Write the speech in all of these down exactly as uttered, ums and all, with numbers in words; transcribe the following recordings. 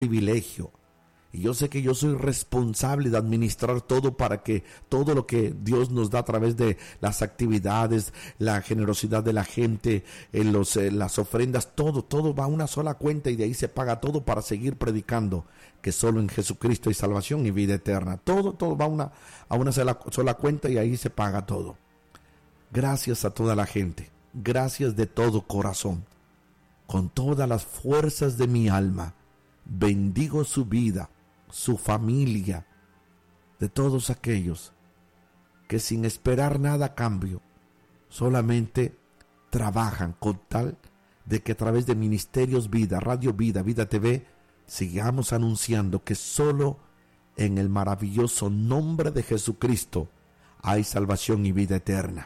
privilegio. Y yo sé que yo soy responsable de administrar todo para que todo lo que Dios nos da a través de las actividades, la generosidad de la gente, en los, eh, las ofrendas, todo, todo va a una sola cuenta y de ahí se paga todo para seguir predicando que solo en Jesucristo hay salvación y vida eterna. Todo, todo va a una, a una sola, sola cuenta y ahí se paga todo. Gracias a toda la gente, gracias de todo corazón, con todas las fuerzas de mi alma, bendigo su vida, su familia, de todos aquellos que sin esperar nada a cambio, solamente trabajan con tal de que a través de Ministerios Vida, Radio Vida, Vida T V, sigamos anunciando que solo en el maravilloso nombre de Jesucristo hay salvación y vida eterna.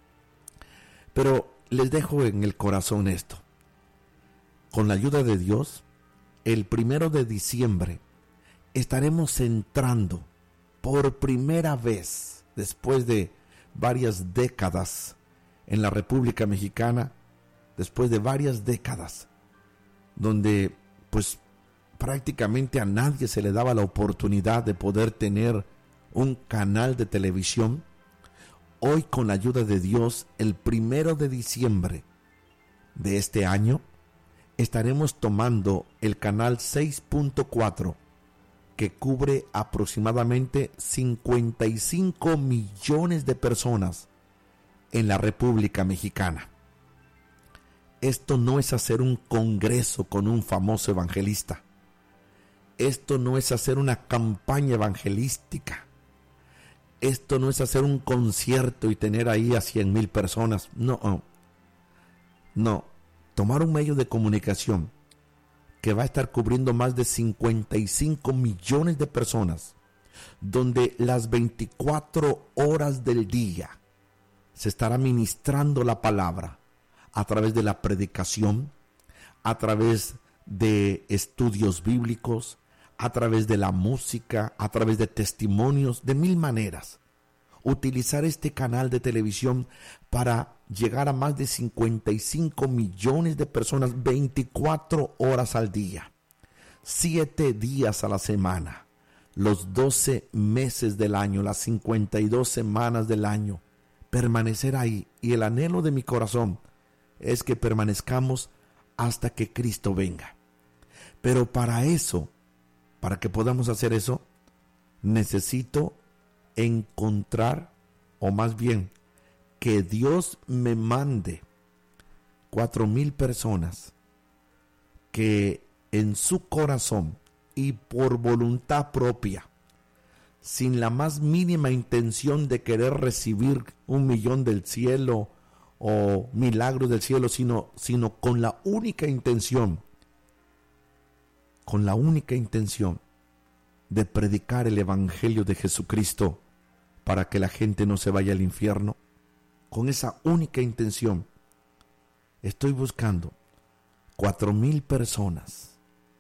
Pero les dejo en el corazón esto. Con la ayuda de Dios, el primero de diciembre estaremos entrando por primera vez después de varias décadas en la República Mexicana, después de varias décadas donde pues prácticamente a nadie se le daba la oportunidad de poder tener un canal de televisión. Hoy, con la ayuda de Dios, el primero de diciembre de este año estaremos tomando el canal seis punto cuatro, que cubre aproximadamente cincuenta y cinco millones de personas en la República Mexicana. Esto no es hacer un congreso con un famoso evangelista. Esto no es hacer una campaña evangelística. Esto no es hacer un concierto y tener ahí a cien mil personas. No, no. Tomar un medio de comunicación que va a estar cubriendo más de cincuenta y cinco millones de personas, donde las veinticuatro horas del día se estará ministrando la palabra a través de la predicación, a través de estudios bíblicos, a través de la música, a través de testimonios, de mil maneras. Utilizar este canal de televisión para llegar a más de cincuenta y cinco millones de personas, veinticuatro horas al día, siete días a la semana, los doce meses del año, las cincuenta y dos semanas del año, permanecer ahí. Y el anhelo de mi corazón es que permanezcamos hasta que Cristo venga. Pero para eso, para que podamos hacer eso, necesito encontrar, o más bien, que Dios me mande cuatro mil personas que en su corazón y por voluntad propia, sin la más mínima intención de querer recibir un millón del cielo o milagros del cielo, sino, sino con la única intención, con la única intención de predicar el evangelio de Jesucristo para que la gente no se vaya al infierno. Con esa única intención estoy buscando cuatro mil personas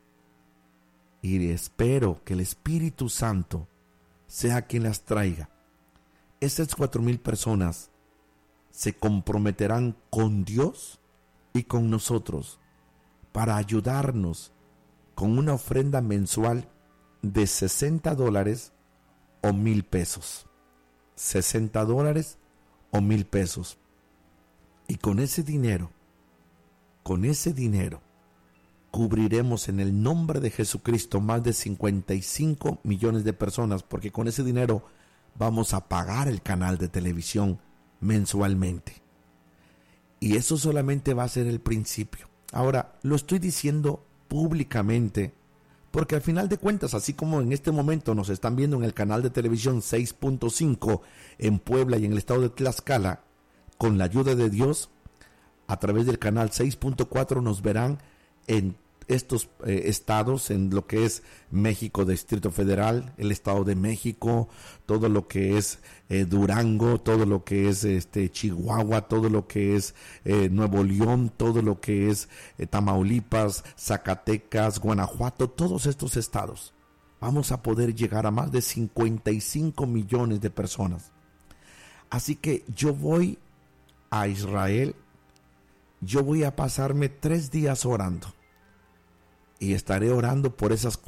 y espero que el Espíritu Santo sea quien las traiga. Esas cuatro mil personas se comprometerán con Dios y con nosotros para ayudarnos con una ofrenda mensual de sesenta dólares o mil pesos. sesenta dólares o mil pesos. Y con ese dinero, con ese dinero, cubriremos en el nombre de Jesucristo más de cincuenta y cinco millones de personas, porque con ese dinero vamos a pagar el canal de televisión mensualmente. Y eso solamente va a ser el principio. Ahora, lo estoy diciendo públicamente, porque al final de cuentas, así como en este momento nos están viendo en el canal de televisión seis punto cinco en Puebla y en el estado de Tlaxcala, con la ayuda de Dios, a través del canal seis punto cuatro nos verán en estos eh, estados, en lo que es México, Distrito Federal, el Estado de México, todo lo que es eh, Durango, todo lo que es este Chihuahua, todo lo que es eh, Nuevo León, todo lo que es eh, Tamaulipas, Zacatecas, Guanajuato, todos estos estados. Vamos a poder llegar a más de cincuenta y cinco millones de personas. Así que yo voy a Israel, yo voy a pasarme tres días orando. y estaré orando por esas